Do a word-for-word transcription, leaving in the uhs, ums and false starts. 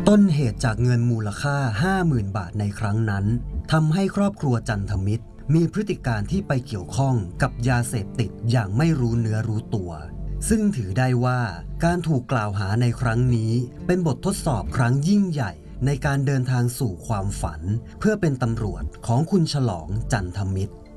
ต้นเหตุจากเงินมูลค่า ห้าหมื่น บาทในครั้งนั้นทำให้ครอบครัวจันทมิตรมีพฤติการที่ไปเกี่ยวข้องกับยาเสพติดอย่างไม่รู้เนื้อรู้ตัวซึ่งถือได้ว่าการถูกกล่าวหาในครั้งนี้เป็นบททดสอบครั้งยิ่งใหญ่ในการเดินทางสู่ความฝันเพื่อเป็นตำรวจของคุณฉลองจันทมิตร